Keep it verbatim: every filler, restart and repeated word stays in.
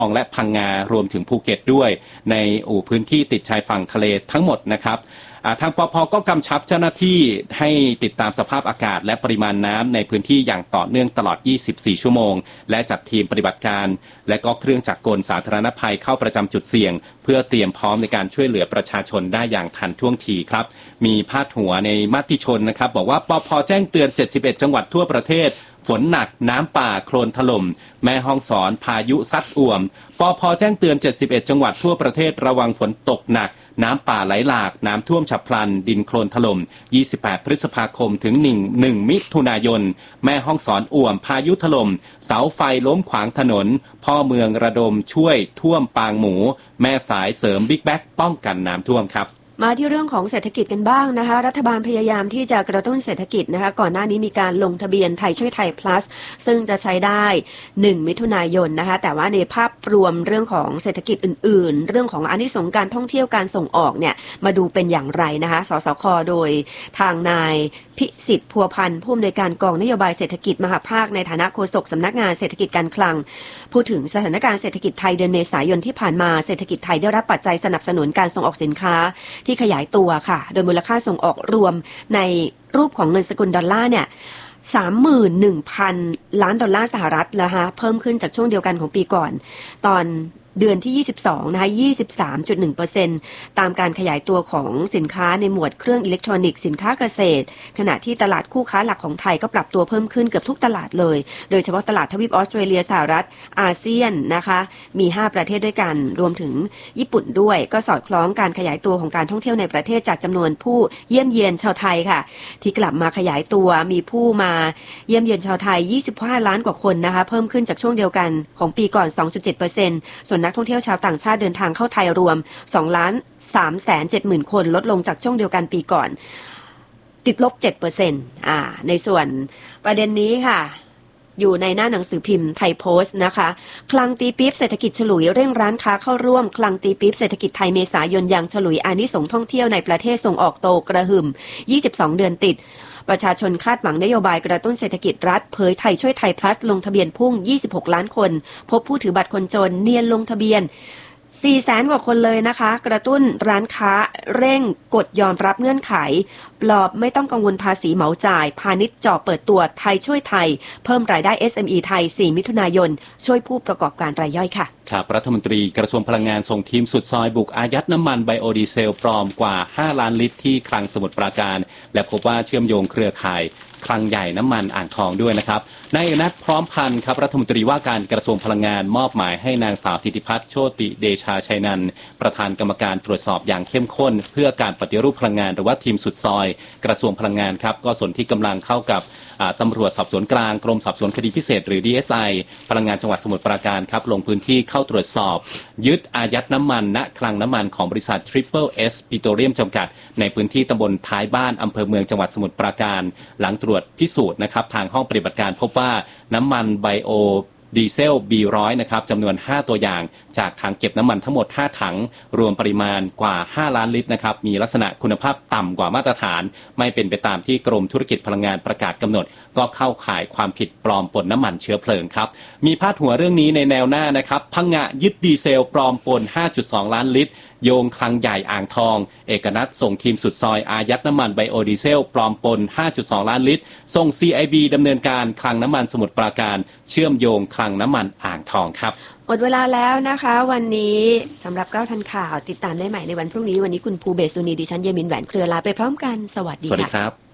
และพังงารวมถึงภูเก็ตด้วยในอู่พื้นที่ติดชายฝั่งทะเลทั้งหมดนะครับทางปภ.ก็กำชับเจ้าหน้าที่ให้ติดตามสภาพอากาศและปริมาณน้ำในพื้นที่อย่างต่อเนื่องตลอดยี่สิบสี่ชั่วโมงและจัดทีมปฏิบัติการและก็เครื่องจักรกลสาธารณภัยเข้าประจำจุดเสี่ยงเพื่อเตรียมพร้อมในการช่วยเหลือประชาชนได้อย่างทันท่วงทีครับมีพาดหัวในมติชนนะครับบอกว่าปภ.แจ้งเตือนเจ็ดสิบเอ็ดจังหวัดทั่วประเทศฝนหนักน้ำป่าโคลนถล่มแม่ฮ่องสอนพายุซัดอ่วมปภ.แจ้งเตือนเจ็ดสิบเอ็ดจังหวัดทั่วประเทศระวังฝนตกหนักน้ำป่าไหลหลากน้ำท่วมฉับพลันดินโคลนถล่มยี่สิบแปดพฤษภาคมถึงหนึ่งมิถุนายนแม่ฮ่องสอนอ่วมพายุถล่มเสาไฟล้มขวางถนนพ่อเมืองระดมช่วยท่วมปางหมูแม่สายเสริมบิ๊กแบ็กป้องกันน้ำท่วมครับมาที่เรื่องของเศรษฐกิจกันบ้างนะคะรัฐบาลพยายามที่จะกระตุ้นเศรษฐกิจนะคะก่อนหน้านี้มีการลงทะเบียนไทยช่วยไทย plus ซึ่งจะใช้ได้หนึ่งมิถุนายนนะคะแต่ว่าในภาพรวมเรื่องของเศรษฐกิจอื่นๆเรื่องของอานิสงส์การท่องเที่ยวการส่งออกเนี่ยมาดูเป็นอย่างไรนะคะสสค.โดยทางนายพิสิทธิ์พัวพันธ์ผู้อำนวยการกองนโยบายเศรษฐกิจมหภาคในฐานะโฆษกสำนักงานเศรษฐกิจการคลังพูดถึงสถานการณ์เศรษฐกิจไทยเดือนเมษายนที่ผ่านมาเศรษฐกิจไทยได้รับปัจจัยสนับสนุนการส่งออกสินค้าที่ขยายตัวค่ะโดยมูลค่าส่งออกรวมในรูปของเงินสกุลดอลลาร์เนี่ย สามหมื่นหนึ่งพัน ล้านดอลลาร์สหรัฐนะคะเพิ่มขึ้นจากช่วงเดียวกันของปีก่อนตอนเดือนที่ยี่สิบสองนะคะ ยี่สิบสามจุดหนึ่งเปอร์เซ็นต์ ตามการขยายตัวของสินค้าในหมวดเครื่องอิเล็กทรอนิกส์สินค้าเกษตรขณะที่ตลาดคู่ค้าหลักของไทยก็ปรับตัวเพิ่มขึ้นเกือบทุกตลาดเลยโดยเฉพาะตลาดทวีปออสเตรเลียสหรัฐอาเซียนนะคะมีห้าประเทศด้วยกันรวมถึงญี่ปุ่นด้วยก็สอดคล้องการขยายตัวของการท่องเที่ยวในประเทศจากจำนวนผู้เยี่ยมเยียนชาวไทยค่ะที่กลับมาขยายตัวมีผู้มาเยี่ยมเยียนชาวไทยยี่สิบห้าล้านกว่าคนนะคะเพิ่มขึ้นจากช่วงเดียวกันของปีก่อน สองจุดเจ็ดเปอร์เซ็นต์ ส่วนนักท่องเที่ยวชาวต่างชาติเดินทางเข้าไทยรวม สองล้านสามแสนเจ็ดหมื่น คนลดลงจากช่วงเดียวกันปีก่อนติดลบ เจ็ดเปอร์เซ็นต์ อ่าในส่วนประเด็นนี้ค่ะอยู่ในหน้าหนังสือพิมพ์ไทยโพสต์นะคะคลังตีปี๊บเศรษฐกิจฉลุยเร่งร้านค้าเข้าร่วมคลังตีปี๊บเศรษฐกิจไทยเมษายนยังฉลุยอานิสงส์ท่องเที่ยวในประเทศส่งออกโตกระหึ่มยี่สิบสองเดือนติดประชาชนคาดหวังนโยบายกระตุ้นเศรษฐกิจรัฐเผยไทยช่วยไทย plus ลงทะเบียนพุ่งยี่สิบหกล้านคนพบผู้ถือบัตรคนจนเนียนลงทะเบียนสี่แสนกว่าคนเลยนะคะกระตุ้นร้านค้าเร่งกดยอมรับเงื่อนไขปลอบไม่ต้องกังวลภาษีเหมาจ่ายพาณิชย์จ่อเปิดตัวไทยช่วยไทยเพิ่มรายได้ เอส เอ็ม อี ไทยสี่มิถุนายนช่วยผู้ประกอบการรายย่อยค่ะครับรัฐมนตรีกระทรวงพลังงานส่งทีมสุดซอยบุกอายัดน้ำมันไบโอดีเซลปลอมกว่าห้าล้านลิตรที่คลังสมุทรปราการและพบว่าเชื่อมโยงเครือข่ายคลังใหญ่น้ำมันอ่างทองด้วยนะครับนายเอกนัทพร้อมพันธ์ครับรัฐมนตรีว่าการกระทรวงพลังงานมอบหมายให้นางสาวธิติพัฒน์โชติเดชาชัยนันท์ประธานกรรมการตรวจสอบอย่างเข้มข้นเพื่อการปฏิรูปพลังงานหรือว่าทีมสุดซอยกระทรวงพลังงานครับก็ส่วนที่กำลังเข้ากับตำรวจสอบสวนกลางกรมสอบสวนคดีพิเศษหรือ ดี เอส ไอ พลังงานจังหวัดสมุทรปราการครับลงพื้นที่เข้าตรวจสอบยึดอายัดน้ำมันณคลังน้ำมันของบริษัท Triple S ปิโตรเลียมจำกัดในพื้นที่ตำบลท้ายบ้านอำเภอเมืองจังหวัดสมุทรปราการหลังตรวจพิสูจน์นะครับทางห้องปฏิบัติการพบว่าน้ำมันไบโอดีเซล บี หนึ่งร้อย นะครับจำนวนห้าตัวอย่างจากถังเก็บน้ำมันทั้งหมดห้าถังรวมปริมาณกว่าห้าล้านลิตรนะครับมีลักษณะคุณภาพต่ำกว่ามาตรฐานไม่เป็นไปตามที่กรมธุรกิจพลังงานประกาศกำหนดก็เข้าข่ายความผิดปลอมปนน้ำมันเชื้อเพลิงครับมีพาดหัวเรื่องนี้ในแนวหน้านะครับพังงะยึดดีเซลปลอมปน ห้าจุดสอง ล้านลิตรโยงคลังใหญ่อ่างทองเอกนัทส่งทีมสุดซอยอายัดน้ำมันไบโอดีเซลปลอมปน ห้าจุดสอง ล้านลิตรส่ง ซี ไอ บี ดำเนินการคลังน้ำมันสมุทรปราการเชื่อมโยงคลังน้ำมันอ่างทองครับหมดเวลาแล้วนะคะวันนี้สำหรับเก้าทันข่าวติดตามได้ใหม่ในวันพรุ่งนี้วันนี้คุณภูเบศสุนีดิฉันเยมินแหวนเครือลาไปพร้อมกันสวัสดีสวัสดีครับ